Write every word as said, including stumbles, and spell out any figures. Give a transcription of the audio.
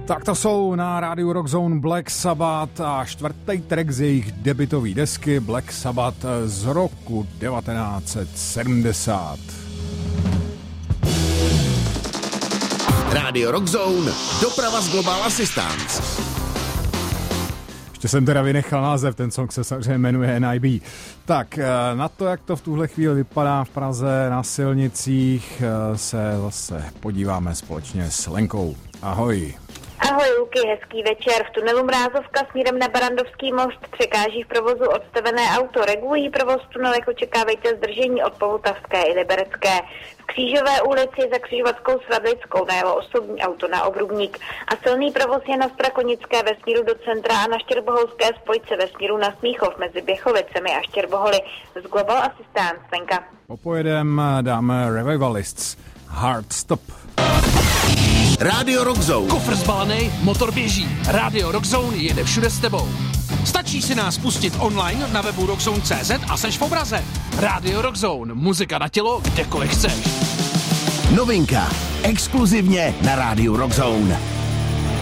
Tak to jsou na rádiu Rockzone Black Sabbath a čtvrtý track z jejich debutové desky Black Sabbath z roku devatenáct set sedmdesát. Rádio Rockzone, doprava z Global Assistance. Ještě jsem teda vynechal název, ten song se samozřejmě jmenuje N I B. Tak, na to, jak to v tuhle chvíli vypadá v Praze na silnicích, se zase podíváme společně s Lenkou. Ahoj. Ahoj Luky, hezký večer. V tunelu Mrázovka směrem na Barandovský most překáží v provozu odstavené auto. Regulují provoz v tunelech, očekávejte zdržení od Poltavské i Liberecké. V Křížové ulici za křižovatkou s Radlickou najelo osobní auto na Obrubník a silný provoz je na Strakonické ve směru do centra a na Štěrboholské spojce ve směru na Smíchov mezi Běchovicemi a Štěrboholy. Z Global Assistance, Lenka. Popojedem dáme Revivalists Hard Stop. Rádio Rockzone. Kofr zbalený, motor běží. Rádio Rockzone jede všude s tebou. Stačí si nás pustit online na webu rockzone tečka cé zet a seš v obraze. Rádio Rockzone. Muzika na tělo, kdekoliv chceš. Novinka. Exkluzivně na Rádiu Rockzone.